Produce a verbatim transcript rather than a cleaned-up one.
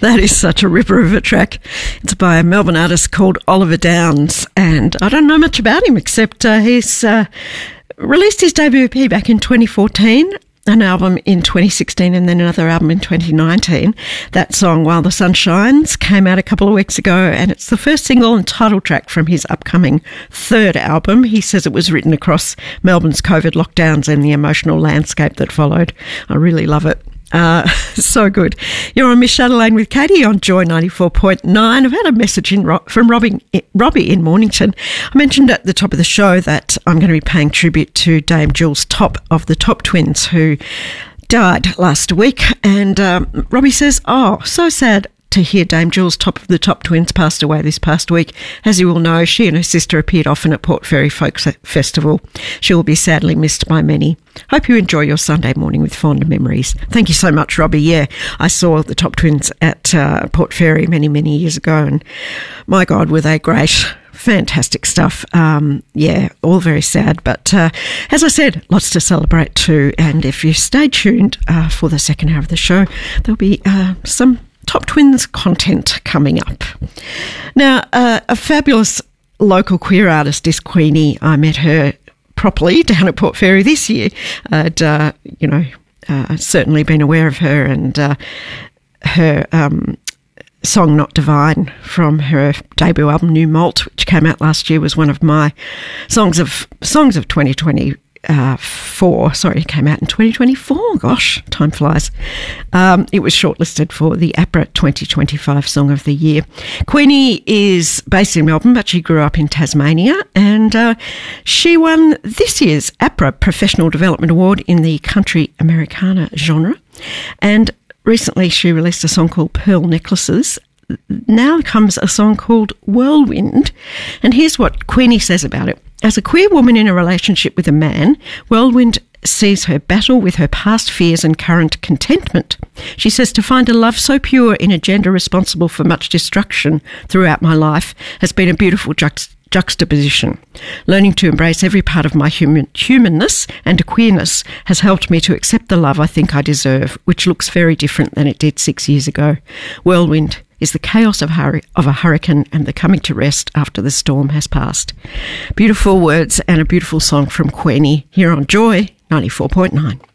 That is such a ripper of a track. It's by a Melbourne artist called Oliver Downs, and I don't know much about him except uh, he's uh, released his debut E P back in twenty fourteen, an album in twenty sixteen, and then another album in twenty nineteen. That song, While the Sun Shines, came out a couple of weeks ago, and it's the first single and title track from his upcoming third album. He says it was written across Melbourne's COVID lockdowns and the emotional landscape that followed. I really love it. Uh, so good. You're on Miss Chatelaine with Katie on Joy ninety-four point nine. I've had a message in from Robbie, Robbie in Mornington. I mentioned at the top of the show that I'm going to be paying tribute to Dame Jules Top of the Top Twins, who died last week. And um, Robbie says, oh, so sad to hear Dame Jules Top of the Top Twins passed away this past week. As you will know, she and her sister appeared often at Port Fairy Folk Festival. She will be sadly missed by many. Hope you enjoy your Sunday morning with fond memories. Thank you so much, Robbie. Yeah, I saw the Top Twins at uh, Port Fairy many, many years ago, and my God, were they great. Fantastic stuff. Um, yeah, all very sad. But uh, as I said, lots to celebrate too. And if you stay tuned uh, for the second hour of the show, there'll be uh, some Top Twins content coming up. Now, uh, a fabulous local queer artist is Queenie. I met her properly down at Port Fairy this year. I'd, uh, you know, uh, certainly been aware of her, and uh, her um, song Not Divine from her debut album New Malt, which came out last year, was one of my songs of songs of twenty twenty. Uh, four, sorry, it came out in twenty twenty-four. Gosh, time flies. Um, it was shortlisted for the APRA twenty twenty-five Song of the Year. Queenie is based in Melbourne, but she grew up in Tasmania, and uh, she won this year's APRA Professional Development Award in the Country Americana genre. And recently she released a song called Pearl Necklaces. Now comes a song called Whirlwind, and here's what Queenie says about it. As a queer woman in a relationship with a man, Whirlwind sees her battle with her past fears and current contentment. She says, to find a love so pure in a gender responsible for much destruction throughout my life has been a beautiful juxt- juxtaposition. Learning to embrace every part of my human humanness and queerness has helped me to accept the love I think I deserve, which looks very different than it did six years ago. Whirlwind is the chaos of, hur- of a hurricane and the coming to rest after the storm has passed. Beautiful words and a beautiful song from Queenie here on Joy ninety-four point nine.